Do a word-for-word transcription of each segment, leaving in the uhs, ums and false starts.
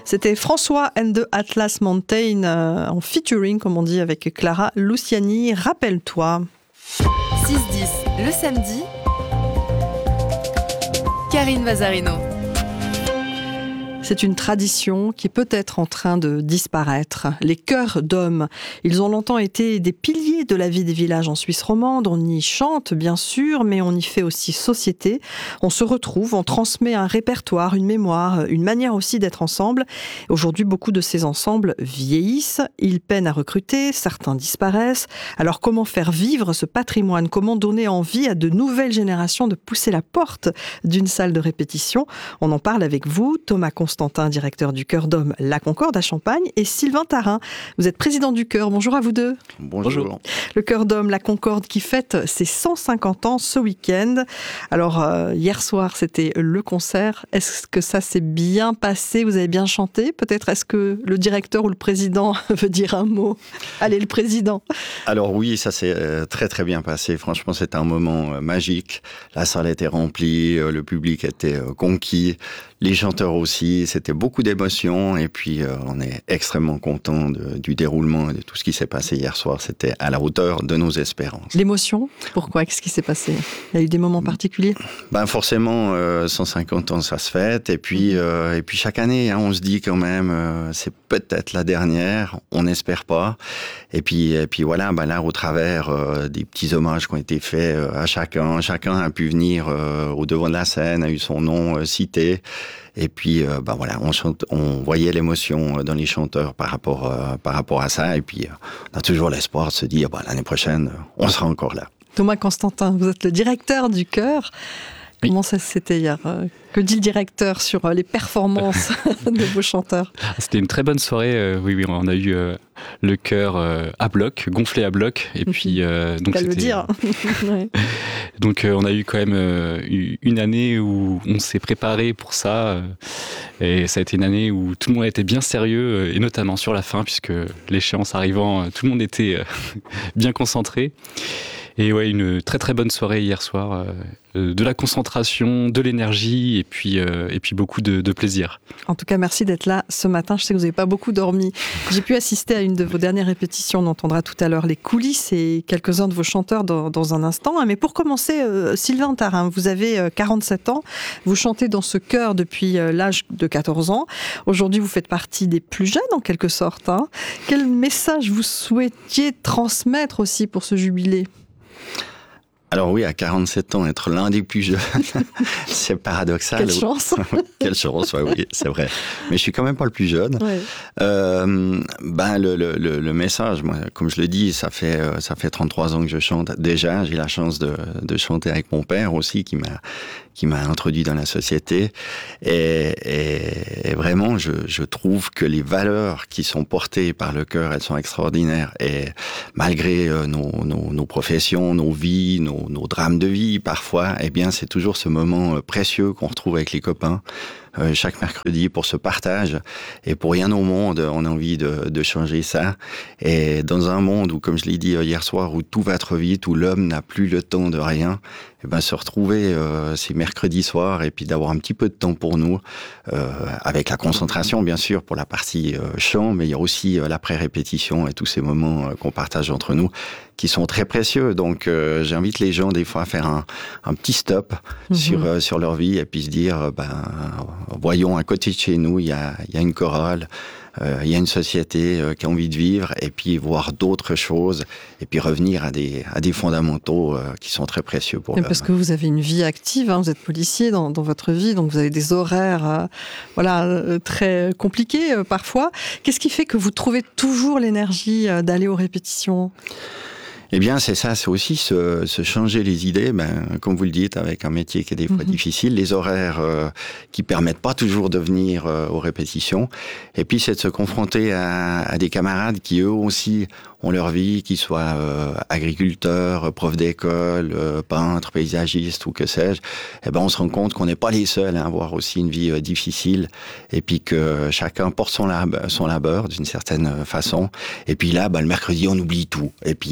C'était François and the Atlas Mountain euh, en featuring, comme on dit, avec Clara Luciani. Rappelle-toi. six dix, le samedi, Karine Vazarino. C'est une tradition qui est peut-être en train de disparaître. Les chœurs d'hommes, ils ont longtemps été des piliers de la vie des villages en Suisse romande. On y chante, bien sûr, mais on y fait aussi société. On se retrouve, on transmet un répertoire, une mémoire, une manière aussi d'être ensemble. Aujourd'hui, beaucoup de ces ensembles vieillissent, ils peinent à recruter, certains disparaissent. Alors comment faire vivre ce patrimoine ? Comment donner envie à de nouvelles générations de pousser la porte d'une salle de répétition ? On en parle avec vous, Thomas Constantin, directeur du chœur d'hommes La Concorde à Champagne, et Sylvain Tarin. Vous êtes président du chœur. Bonjour à vous deux. Bonjour. Le chœur d'hommes La Concorde qui fête ses cent cinquante ans ce week-end. Alors, euh, hier soir, c'était le concert. Est-ce que ça s'est bien passé ? Vous avez bien chanté ? Peut-être est-ce que le directeur ou le président veut dire un mot ? Allez, le président. Alors oui, ça s'est très très bien passé. Franchement, c'était un moment magique. La salle était remplie, le public était conquis, les chanteurs aussi. C'était beaucoup d'émotions et puis euh, on est extrêmement content de, du déroulement et de tout ce qui s'est passé hier soir. C'était à la hauteur de nos espérances. L'émotion ? Pourquoi ? Qu'est-ce qui s'est passé ? Il y a eu des moments particuliers ? Ben forcément, euh, cent cinquante ans, ça se fête. Et puis, euh, et puis chaque année, hein, on se dit quand même, euh, c'est peut-être la dernière. On n'espère pas. Et puis, et puis voilà, ben là, au travers euh, des petits hommages qui ont été faits euh, à chacun, chacun a pu venir euh, au devant de la scène, a eu son nom euh, cité. Et puis, euh, ben voilà, on, chante, on voyait l'émotion dans les chanteurs par rapport, euh, par rapport à ça. Et puis, euh, on a toujours l'espoir de se dire, ben, l'année prochaine, on sera encore là. Thomas Constantin, vous êtes le directeur du chœur. Oui. Comment ça c'était hier ? Que dit le directeur sur les performances de vos chanteurs ? C'était une très bonne soirée. Euh, oui, oui, on a eu euh, le chœur euh, à bloc, gonflé à bloc. Et puis, euh, donc Qu'à le c'était, dire. Ouais. Donc, euh, on a eu quand même euh, une année où on s'est préparé pour ça. Euh, et ça a été une année où tout le monde était bien sérieux, euh, et notamment sur la fin, puisque l'échéance arrivant, euh, tout le monde était euh, bien concentré. Et ouais, une très très bonne soirée hier soir, euh, de la concentration, de l'énergie et puis, euh, et puis beaucoup de, de plaisir. En tout cas, merci d'être là ce matin. Je sais que vous n'avez pas beaucoup dormi. J'ai pu assister à une de vos dernières répétitions. On entendra tout à l'heure les coulisses et quelques-uns de vos chanteurs dans, dans un instant. Mais pour commencer, euh, Sylvain Tarin, vous avez euh, quarante-sept ans. Vous chantez dans ce chœur depuis euh, l'âge de quatorze ans. Aujourd'hui, vous faites partie des plus jeunes en quelque sorte. Hein. Quel message vous souhaitiez transmettre aussi pour ce jubilé ? Alors oui, à quarante-sept ans, être l'un des plus jeunes, c'est paradoxal. Quelle chance. Quelle chance, ouais, oui, c'est vrai. Mais je suis quand même pas le plus jeune. Ouais. Euh, ben le, le, le message, moi, comme je le dis, ça fait ça fait trente-trois ans que je chante. Déjà, j'ai la chance de, de chanter avec mon père aussi, qui m'a qui m'a introduit dans la société. Et, et, et vraiment, je, je trouve que les valeurs qui sont portées par le chœur, elles sont extraordinaires. Et malgré euh, nos, nos, nos professions, nos vies, nos, nos drames de vie parfois, eh bien, c'est toujours ce moment euh, précieux qu'on retrouve avec les copains. Euh, chaque mercredi pour ce partage. Et pour rien au monde, on a envie de, de changer ça. Et dans un monde où, comme je l'ai dit hier soir, où tout va trop vite, où l'homme n'a plus le temps de rien, et ben se retrouver euh, ces mercredis soirs et puis d'avoir un petit peu de temps pour nous, euh, avec la concentration bien sûr pour la partie euh, chant, mais il y a aussi euh, l'après-répétition et tous ces moments euh, qu'on partage entre nous qui sont très précieux. Donc euh, j'invite les gens des fois à faire un, un petit stop mmh. sur, euh, sur leur vie et puis se dire, euh, ben, voyons, à côté de chez nous, il y a, il y a une chorale, euh, il y a une société euh, qui a envie de vivre, et puis voir d'autres choses, et puis revenir à des, à des fondamentaux euh, qui sont très précieux pour l'homme. Parce que vous avez une vie active, hein, vous êtes policier dans, dans votre vie, donc vous avez des horaires euh, voilà, euh, très compliqués euh, parfois. Qu'est-ce qui fait que vous trouvez toujours l'énergie euh, d'aller aux répétitions ? Eh bien, c'est ça, c'est aussi se, se changer les idées, ben, comme vous le dites, avec un métier qui est des fois mmh. difficile, les horaires euh, qui permettent pas toujours de venir euh, aux répétitions, et puis c'est de se confronter à, à des camarades qui eux aussi ont leur vie, qu'ils soient euh, agriculteurs, profs d'école, euh, peintres, paysagistes ou que sais-je. Eh ben, on se rend compte qu'on n'est pas les seuls à avoir aussi une vie euh, difficile, et puis que chacun porte son, lab- son labeur d'une certaine façon. Et puis là, ben, le mercredi, on oublie tout, et puis on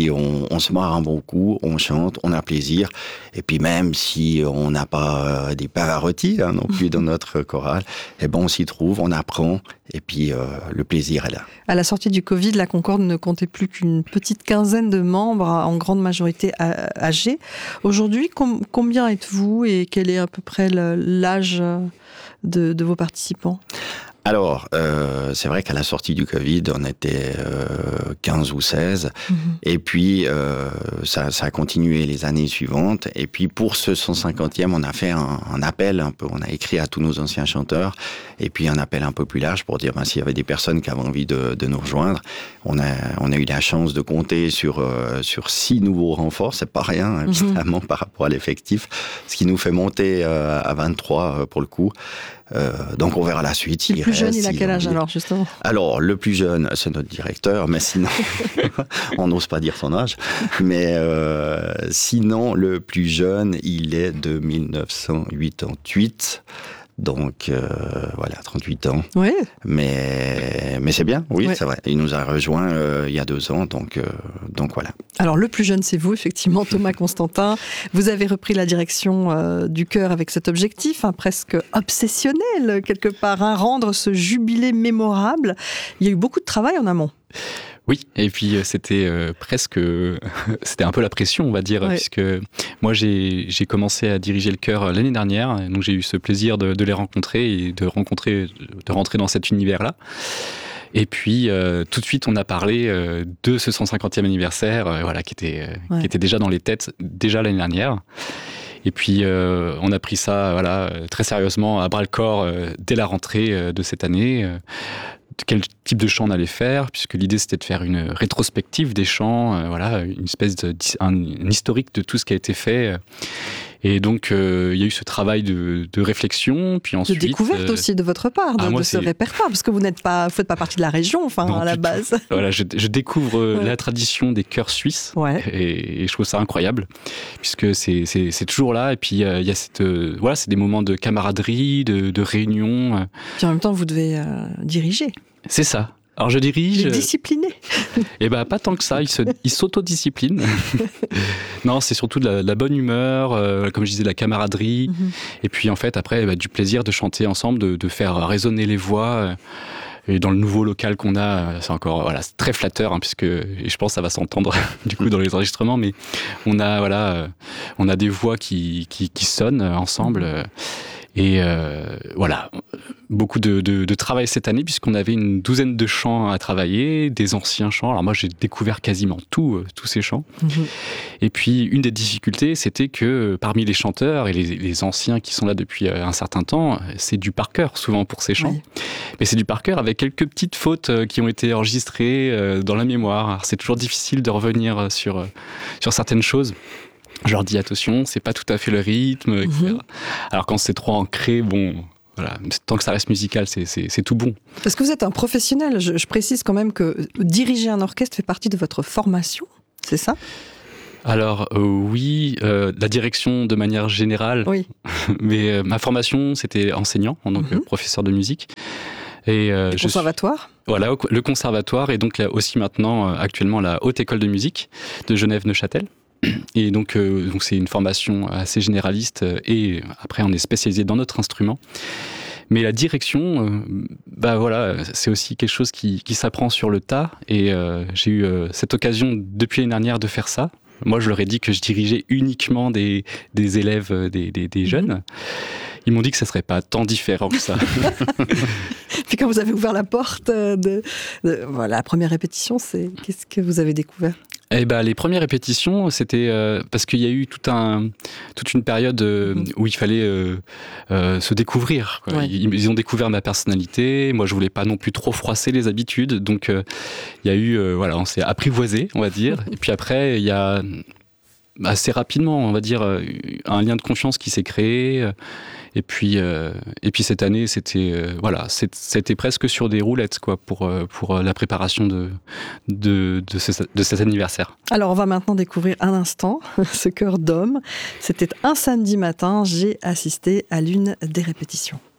on, on se marre un bon coup, on chante, on a plaisir. Et puis même si on n'a pas euh, des Pavarotti hein, non plus dans notre chorale, eh ben on s'y trouve, on apprend, et puis euh, le plaisir est là. À la sortie du Covid, la Concorde ne comptait plus qu'une petite quinzaine de membres, en grande majorité âgés. Aujourd'hui, com- combien êtes-vous et quel est à peu près le, l'âge de, de vos participants ? Alors, euh, c'est vrai qu'à la sortie du Covid, on était euh, quinze ou seize. Mmh. Et puis, euh, ça, ça a continué les années suivantes. Et puis, pour ce cent cinquantième, on a fait un, un appel un peu. On a écrit à tous nos anciens chanteurs. Et puis, un appel un peu plus large pour dire ben, s'il y avait des personnes qui avaient envie de, de nous rejoindre. On a, on a eu la chance de compter sur, euh, sur six nouveaux renforts. C'est pas rien, hein, mmh. évidemment, par rapport à l'effectif. Ce qui nous fait monter euh, à vingt-trois euh, pour le coup. Euh, donc on verra la suite. Le plus reste, jeune, il a quel âge alors justement ? Alors le plus jeune, c'est notre directeur, mais sinon, on n'ose pas dire son âge. Mais euh, sinon, le plus jeune, il est de dix-neuf cent quatre-vingt-huit. Donc euh, voilà, trente-huit ans. Oui. Mais, mais c'est bien, oui, ouais. c'est vrai. Il nous a rejoints euh, il y a deux ans, donc, euh, donc voilà. Alors le plus jeune, c'est vous, effectivement, Thomas Constantin. Vous avez repris la direction euh, du chœur avec cet objectif, hein, presque obsessionnel, quelque part, hein, rendre ce jubilé mémorable. Il y a eu beaucoup de travail en amont. Oui, et puis c'était euh, presque, c'était un peu la pression, on va dire, ouais. puisque moi j'ai, j'ai commencé à diriger le chœur l'année dernière, donc j'ai eu ce plaisir de, de les rencontrer et de rencontrer, de rentrer dans cet univers-là. Et puis euh, tout de suite on a parlé euh, de ce cent cinquantième anniversaire, euh, voilà, qui était, euh, ouais. qui était déjà dans les têtes déjà l'année dernière. Et puis euh, on a pris ça, voilà, très sérieusement à bras le corps euh, dès la rentrée euh, de cette année. Euh, quel type de chant on allait faire, puisque l'idée c'était de faire une rétrospective des chants, euh, voilà, une espèce de un, un historique de tout ce qui a été fait. Et donc euh, il y a eu ce travail de, de réflexion, puis ensuite de découverte euh, aussi de votre part de, ah, moi, de ce répertoire, parce que vous n'êtes pas, vous faites pas partie de la région, enfin non, à la base. Tout. Voilà, je, je découvre ouais. la tradition des chœurs suisses, ouais. et, et je trouve ça incroyable, puisque c'est c'est, c'est toujours là. Et puis il euh, y a cette, euh, voilà, c'est des moments de camaraderie, de, de réunion. Puis en même temps, vous devez euh, diriger. C'est ça. Alors je dirige. Il est discipliné. Eh ben pas tant que ça. Il se, il s'autodiscipline. Non, c'est surtout de la, de la bonne humeur, euh, comme je disais, de la camaraderie. Mm-hmm. Et puis en fait après, bah, du plaisir de chanter ensemble, de, de faire résonner les voix. Euh, et dans le nouveau local qu'on a, c'est encore voilà, c'est très flatteur, hein, puisque et je pense que ça va s'entendre du coup dans les enregistrements. Mais on a voilà, euh, on a des voix qui qui, qui sonnent ensemble. Euh, Et euh, voilà, beaucoup de, de, de travail cette année, puisqu'on avait une douzaine de chants à travailler, des anciens chants. Alors moi, j'ai découvert quasiment tout, euh, tous ces chants. Mmh. Et puis, une des difficultés, c'était que parmi les chanteurs et les, les anciens qui sont là depuis un certain temps, c'est du par cœur, souvent pour ces chants. Oui. Mais c'est du par cœur avec quelques petites fautes qui ont été enregistrées euh, dans la mémoire. Alors, c'est toujours difficile de revenir sur, euh, sur certaines choses. Je leur dis attention, c'est pas tout à fait le rythme, et cetera. Mmh. Alors quand c'est trop ancré, bon, voilà, tant que ça reste musical, c'est, c'est, c'est tout bon. Parce que vous êtes un professionnel, je, je précise quand même que diriger un orchestre fait partie de votre formation, c'est ça ? Alors euh, oui, euh, la direction de manière générale, oui. Mais euh, ma formation c'était enseignant, en tant que mmh. professeur de musique. Et euh, le conservatoire ? Je, voilà, le conservatoire et donc là aussi maintenant euh, actuellement la Haute École de Musique de Genève-Neuchâtel. Et donc, euh, donc c'est une formation assez généraliste et après on est spécialisé dans notre instrument. Mais la direction, euh, bah voilà, c'est aussi quelque chose qui, qui s'apprend sur le tas. Et euh, j'ai eu euh, cette occasion depuis l'année dernière de faire ça. Moi, je leur ai dit que je dirigeais uniquement des, des élèves, des, des, des jeunes. Ils m'ont dit que ça serait pas tant différent que ça. Puis quand vous avez ouvert la porte de, de voilà, la première répétition, c'est qu'est-ce que vous avez découvert ? Eh ben, les premières répétitions, c'était euh, parce qu'il y a eu tout un, toute une période euh, mmh. où il fallait euh, euh, se découvrir. Quoi. Ouais. Ils, ils ont découvert ma personnalité. Moi, je voulais pas non plus trop froisser les habitudes. Donc, euh, il y a eu, euh, voilà, on s'est apprivoisé, on va dire. Et puis après, il y a assez rapidement, on va dire, un lien de confiance qui s'est créé. Et puis, euh, et puis cette année, c'était, euh, voilà, c'était presque sur des roulettes, quoi, pour, pour la préparation de, de, de, ce, de cet anniversaire. Alors, on va maintenant découvrir un instant ce chœur d'homme. C'était un samedi matin, j'ai assisté à l'une des répétitions.